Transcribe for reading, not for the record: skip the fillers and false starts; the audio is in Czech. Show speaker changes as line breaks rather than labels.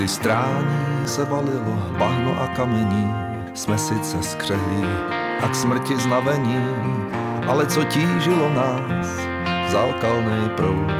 Strání se valilo bahno a kamení, jsme sice skřehli a k smrti znavení, ale co tížilo nás, vzal kalnej proud.